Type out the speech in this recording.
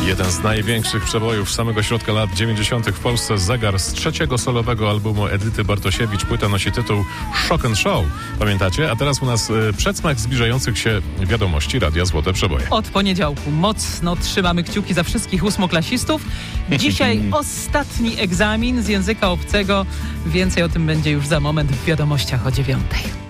Jeden z największych przebojów samego środka lat 90. w Polsce. Zegar z trzeciego solowego albumu Edyty Bartosiewicz. Płyta nosi tytuł Shock and Show. Pamiętacie? A teraz u nas przedsmak zbliżających się wiadomości Radia Złote Przeboje. Od poniedziałku mocno trzymamy kciuki za wszystkich ósmoklasistów. Dzisiaj ostatni egzamin z języka obcego. Więcej o tym będzie już za moment w wiadomościach o 9:00.